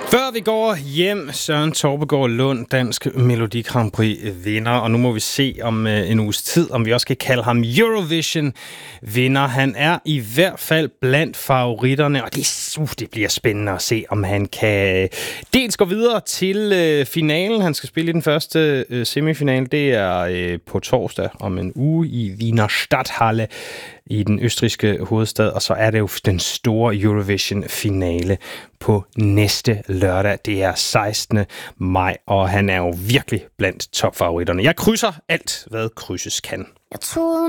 Før vi går hjem, Søren Torpegaard Lund, Dansk Melodi Grand Prix vinder, og nu må vi se om en uges tid, om vi også kan kalde ham Eurovision vinder. Han er i hvert fald blandt favoritterne, og det bliver spændende at se, om han kan dels gå videre til finalen. Han skal spille i den første semifinale. Det er på torsdag om en uge i Wiener Stadthalle i den østrigske hovedstad, og så er det jo den store Eurovision-finale på næste lørdag. Det er 16. maj, og han er jo virkelig blandt topfavoritterne. Jeg krydser alt, hvad krydses kan. Jeg troede